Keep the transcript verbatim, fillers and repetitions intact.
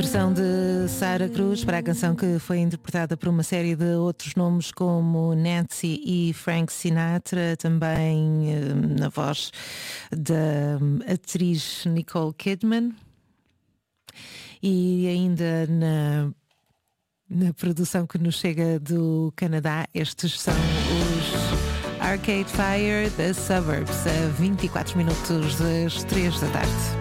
Versão de Sara Cruz para a canção que foi interpretada por uma série de outros nomes como Nancy e Frank Sinatra, também eh, na voz da atriz Nicole Kidman e ainda na, na produção que nos chega do Canadá. Estes são os Arcade Fire, The Suburbs, a vinte e quatro minutos das três da tarde.